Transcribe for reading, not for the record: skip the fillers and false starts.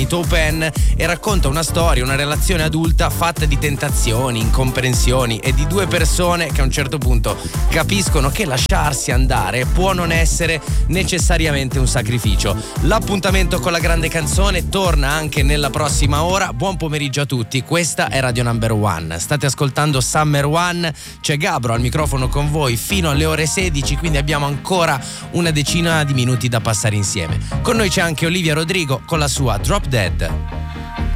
anni, Taupen, e racconta una storia, una relazione adulta fatta di tentazioni, incomprensioni e di due persone che a un certo punto capiscono che lasciarsi andare può non essere necessariamente un sacrificio. L'appuntamento con la grande canzone torna anche nella prossima ora. Buon pomeriggio a tutti, questa è Radio Number One, state ascoltando Summer One, c'è Gabro al microfono con voi fino alle ore 16, quindi abbiamo ancora una decina di minuti da passare insieme. Con noi c'è anche Olivia Rodrigo con la sua Drop Dead.